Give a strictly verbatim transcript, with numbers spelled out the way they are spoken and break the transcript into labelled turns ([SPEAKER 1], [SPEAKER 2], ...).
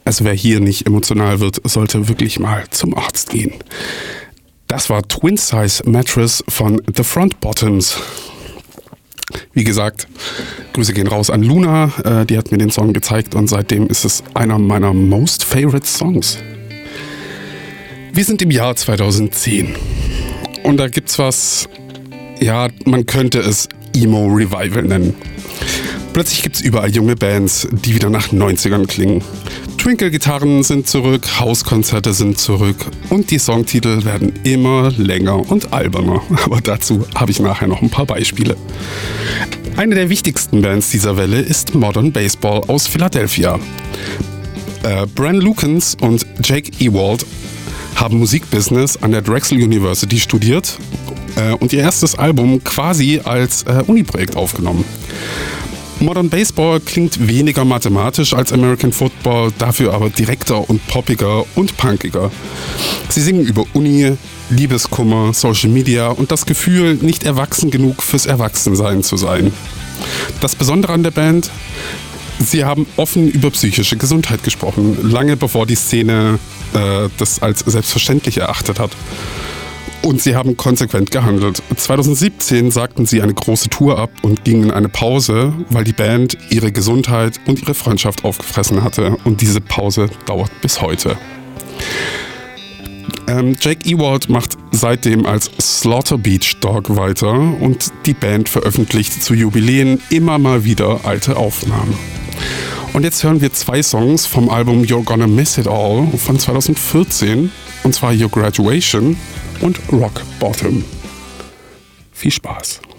[SPEAKER 1] Also wer hier nicht emotional wird, sollte wirklich mal zum Arzt gehen. Das war Twin Size Mattress von The Front Bottoms. Wie gesagt, Grüße gehen raus an Luna, äh, die hat mir den Song gezeigt und seitdem ist es einer meiner most favorite Songs. Wir sind im Jahr zweitausendzehn und da gibt's was, ja, man könnte es Emo Revival nennen. Plötzlich gibt's überall junge Bands, die wieder nach neunzigern klingen. Twinkle-Gitarren sind zurück, Hauskonzerte sind zurück und die Songtitel werden immer länger und alberner. Aber dazu habe ich nachher noch ein paar Beispiele. Eine der wichtigsten Bands dieser Welle ist Modern Baseball aus Philadelphia. Äh, Bran Lukens und Jake Ewald haben Musikbusiness an der Drexel University studiert äh, und ihr erstes Album quasi als äh, Uni-Projekt aufgenommen. Modern Baseball klingt weniger mathematisch als American Football, dafür aber direkter und poppiger und punkiger. Sie singen über Uni, Liebeskummer, Social Media und das Gefühl, nicht erwachsen genug fürs Erwachsensein zu sein. Das Besondere an der Band: Sie haben offen über psychische Gesundheit gesprochen, lange bevor die Szene äh, das als selbstverständlich erachtet hat. Und sie haben konsequent gehandelt. zweitausendsiebzehn sagten sie eine große Tour ab und gingen in eine Pause, weil die Band ihre Gesundheit und ihre Freundschaft aufgefressen hatte. Und diese Pause dauert bis heute. Ähm, Jake Ewald macht seitdem als Slaughter Beach Dog weiter und die Band veröffentlicht zu Jubiläen immer mal wieder alte Aufnahmen. Und jetzt hören wir zwei Songs vom Album You're Gonna Miss It All von zweitausendvierzehn, und zwar Your Graduation und Rock Bottom. Viel Spaß!